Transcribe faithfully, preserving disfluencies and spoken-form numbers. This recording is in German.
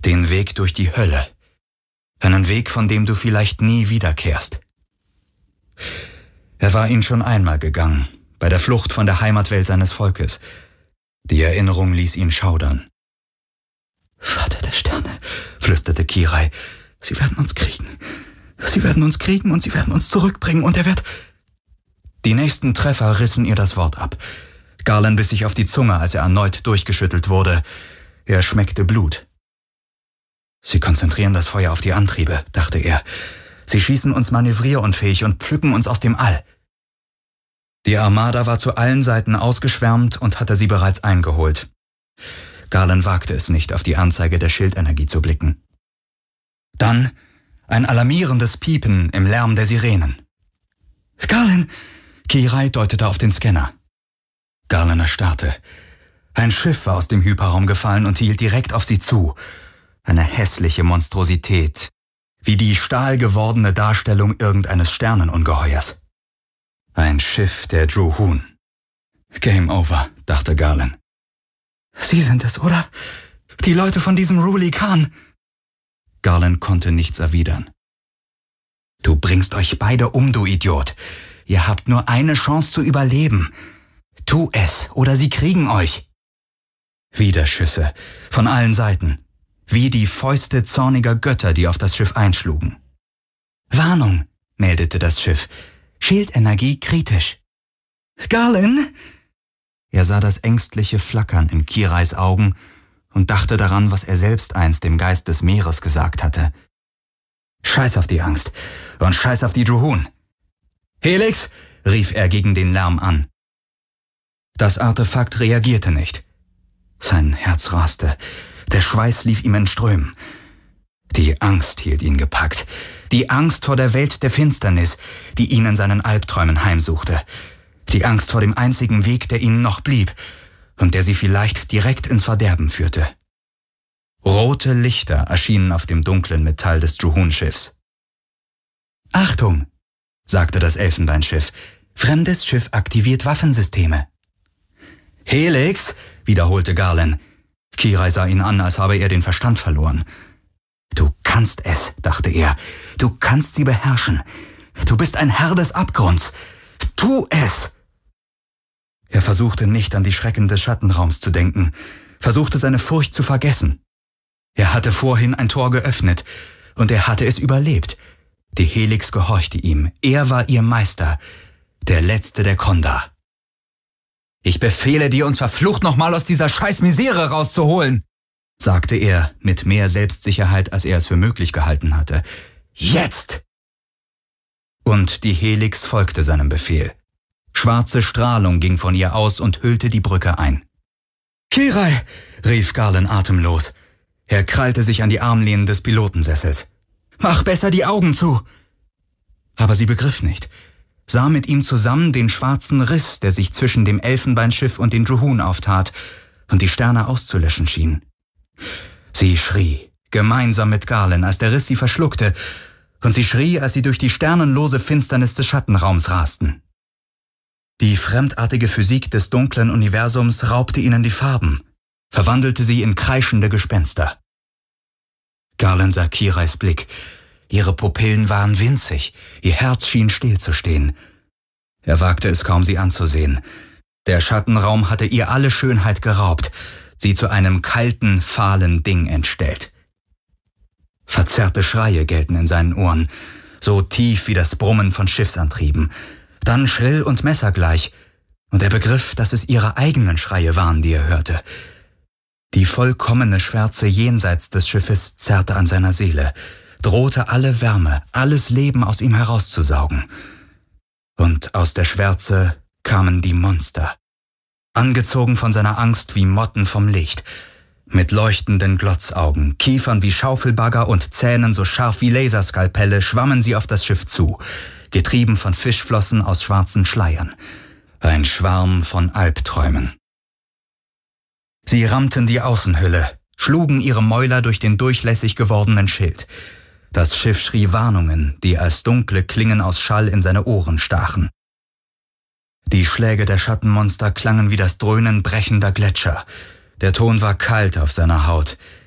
Den Weg durch die Hölle. Einen Weg, von dem du vielleicht nie wiederkehrst. Er war ihn schon einmal gegangen, bei der Flucht von der Heimatwelt seines Volkes. Die Erinnerung ließ ihn schaudern. »Vater der Sterne«, flüsterte Kirai, »sie werden uns kriegen. Sie werden uns kriegen und sie werden uns zurückbringen und er wird...« Die nächsten Treffer rissen ihr das Wort ab. Garland biss sich auf die Zunge, als er erneut durchgeschüttelt wurde. Er schmeckte Blut. »Sie konzentrieren das Feuer auf die Antriebe«, dachte er. »Sie schießen uns manövrierunfähig und pflücken uns aus dem All.« Die Armada war zu allen Seiten ausgeschwärmt und hatte sie bereits eingeholt. Garland wagte es nicht, auf die Anzeige der Schildenergie zu blicken. Dann ein alarmierendes Piepen im Lärm der Sirenen. »Garland!« Kirai deutete auf den Scanner. Garland erstarrte. Ein Schiff war aus dem Hyperraum gefallen und hielt direkt auf sie zu. Eine hässliche Monstrosität, wie die stahlgewordene Darstellung irgendeines Sternenungeheuers. Ein Schiff der Druhun. Game over, dachte Garland. »Sie sind es, oder? Die Leute von diesem Ruli Khan!« Garland konnte nichts erwidern. »Du bringst euch beide um, du Idiot. Ihr habt nur eine Chance zu überleben. Tu es, oder sie kriegen euch.« Wieder Schüsse, von allen Seiten, wie die Fäuste zorniger Götter, die auf das Schiff einschlugen. »Warnung«, meldete das Schiff. »Schildenergie kritisch.« »Garland!« Er sah das ängstliche Flackern in Kirais Augen und dachte daran, was er selbst einst dem Geist des Meeres gesagt hatte. »Scheiß auf die Angst und scheiß auf die Druhun!« »Helix!« rief er gegen den Lärm an. Das Artefakt reagierte nicht. Sein Herz raste, der Schweiß lief ihm in Strömen. Die Angst hielt ihn gepackt, die Angst vor der Welt der Finsternis, die ihn in seinen Albträumen heimsuchte. Die Angst vor dem einzigen Weg, der ihnen noch blieb und der sie vielleicht direkt ins Verderben führte. Rote Lichter erschienen auf dem dunklen Metall des Druhun-Schiffs. »Achtung«, sagte das Elfenbeinschiff, »fremdes Schiff aktiviert Waffensysteme.« »Helix«, wiederholte Garland. Kirai sah ihn an, als habe er den Verstand verloren. »Du kannst es«, dachte er, »du kannst sie beherrschen. Du bist ein Herr des Abgrunds. Tu es!« Er versuchte nicht an die Schrecken des Schattenraums zu denken, versuchte seine Furcht zu vergessen. Er hatte vorhin ein Tor geöffnet und er hatte es überlebt. Die Helix gehorchte ihm, er war ihr Meister, der Letzte der Kondar. »Ich befehle dir, uns verflucht nochmal aus dieser scheiß Misere rauszuholen«, sagte er mit mehr Selbstsicherheit, als er es für möglich gehalten hatte. »Jetzt!« Und die Helix folgte seinem Befehl. Schwarze Strahlung ging von ihr aus und hüllte die Brücke ein. »Kirai«, rief Garland atemlos. Er krallte sich an die Armlehnen des Pilotensessels. »Mach besser die Augen zu!« Aber sie begriff nicht, sah mit ihm zusammen den schwarzen Riss, der sich zwischen dem Elfenbeinschiff und den Druhun auftat und die Sterne auszulöschen schien. Sie schrie, gemeinsam mit Garland, als der Riss sie verschluckte, und sie schrie, als sie durch die sternenlose Finsternis des Schattenraums rasten. Die fremdartige Physik des dunklen Universums raubte ihnen die Farben, verwandelte sie in kreischende Gespenster. Garland sah Kirais Blick. Ihre Pupillen waren winzig, ihr Herz schien stillzustehen. Er wagte es kaum, sie anzusehen. Der Schattenraum hatte ihr alle Schönheit geraubt, sie zu einem kalten, fahlen Ding entstellt. Verzerrte Schreie gellten in seinen Ohren, so tief wie das Brummen von Schiffsantrieben, dann schrill und messergleich, und er begriff, dass es ihre eigenen Schreie waren, die er hörte. Die vollkommene Schwärze jenseits des Schiffes zerrte an seiner Seele, drohte alle Wärme, alles Leben aus ihm herauszusaugen. Und aus der Schwärze kamen die Monster, angezogen von seiner Angst wie Motten vom Licht, mit leuchtenden Glotzaugen, Kiefern wie Schaufelbagger und Zähnen so scharf wie Laserskalpelle schwammen sie auf das Schiff zu, getrieben von Fischflossen aus schwarzen Schleiern. Ein Schwarm von Albträumen. Sie rammten die Außenhülle, schlugen ihre Mäuler durch den durchlässig gewordenen Schild. Das Schiff schrie Warnungen, die als dunkle Klingen aus Schall in seine Ohren stachen. Die Schläge der Schattenmonster klangen wie das Dröhnen brechender Gletscher. Der Ton war kalt auf seiner Haut.